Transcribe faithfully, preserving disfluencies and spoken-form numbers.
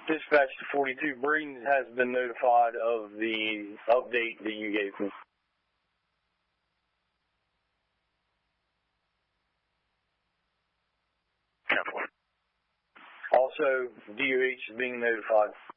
Dispatch to forty-two, Breeden has been notified of the update that you gave me. ten four. Also, D O H is being notified.